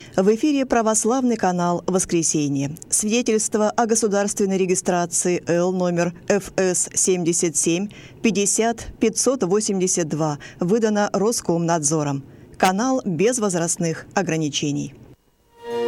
В эфире православный канал «Воскресенье». Свидетельство о государственной регистрации Л номер ФС 77 50 582 выдано Роскомнадзором. Канал без возрастных ограничений.